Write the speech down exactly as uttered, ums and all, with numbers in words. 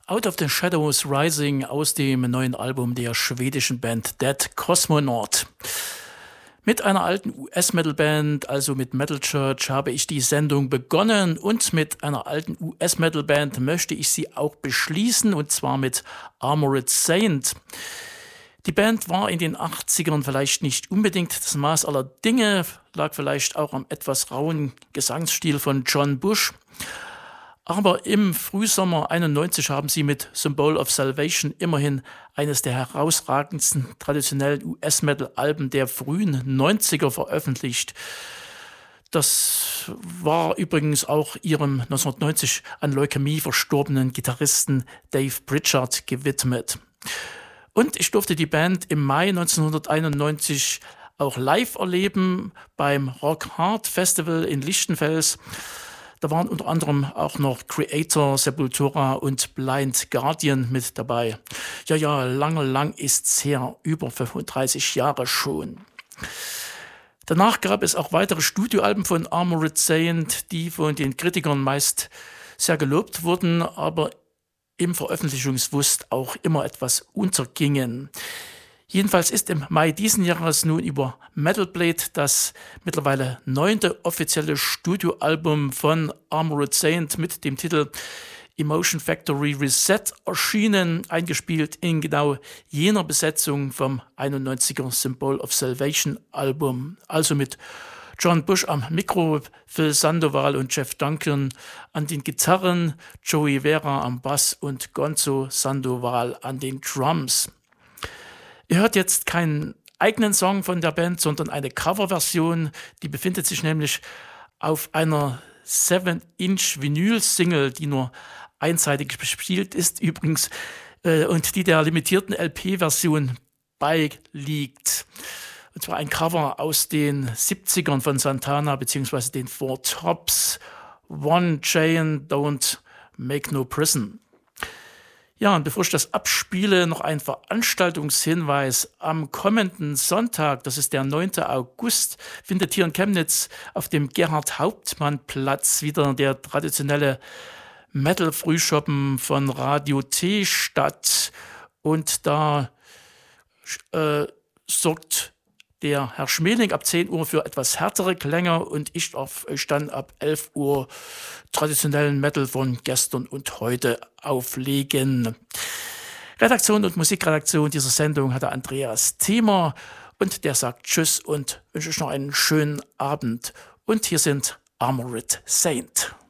Out of the Shadows Rising aus dem neuen Album der schwedischen Band Dead Cosmonaut. Mit einer alten U S-Metal-Band, also mit Metal Church, habe ich die Sendung begonnen und mit einer alten U S-Metal-Band möchte ich sie auch beschließen, und zwar mit Armored Saint. Die Band war in den achtzigern vielleicht nicht unbedingt das Maß aller Dinge, lag vielleicht auch am etwas rauen Gesangsstil von John Bush. Aber im Frühsommer einundneunzig haben sie mit Symbol of Salvation immerhin eines der herausragendsten traditionellen U S-Metal-Alben der frühen neunziger veröffentlicht. Das war übrigens auch ihrem neunzehnhundertneunzig an Leukämie verstorbenen Gitarristen Dave Pritchard gewidmet. Und ich durfte die Band im Mai neunzehnhunderteinundneunzig auch live erleben beim Rock Hard Festival in Lichtenfels. Da waren unter anderem auch noch Creator, Sepultura und Blind Guardian mit dabei. Ja, ja, lange, lang ist's her, über fünfunddreißig Jahre schon. Danach gab es auch weitere Studioalben von Armored Saint, die von den Kritikern meist sehr gelobt wurden, aber im Veröffentlichungswust auch immer etwas untergingen. Jedenfalls ist im Mai diesen Jahres nun über Metal Blade das mittlerweile neunte offizielle Studioalbum von Armored Saint mit dem Titel Emotion Factory Reset erschienen, eingespielt in genau jener Besetzung vom einundneunziger Symbol of Salvation Album, also mit John Bush am Mikro, Phil Sandoval und Jeff Duncan an den Gitarren, Joey Vera am Bass und Gonzo Sandoval an den Drums. Ihr hört jetzt keinen eigenen Song von der Band, sondern eine Coverversion, die befindet sich nämlich auf einer seven Inch Vinyl-Single, die nur einseitig bespielt ist übrigens, äh, und die der limitierten L P-Version beiliegt. Und zwar ein Cover aus den siebzigern von Santana bzw. den Four Tops, One Chain, Don't Make No Prison. Ja, und bevor ich das abspiele, noch ein Veranstaltungshinweis. Am kommenden Sonntag, das ist der neunte August, findet hier in Chemnitz auf dem Gerhard-Hauptmann-Platz wieder der traditionelle Metal-Frühschoppen von Radio T statt. Und da äh, sorgt der Herr Schmeling ab zehn Uhr für etwas härtere Klänge und ich darf euch dann ab elf Uhr traditionellen Metal von gestern und heute auflegen. Redaktion und Musikredaktion dieser Sendung hatte Andreas Thiemer und der sagt Tschüss und wünsche euch noch einen schönen Abend. Und hier sind Armored Saint.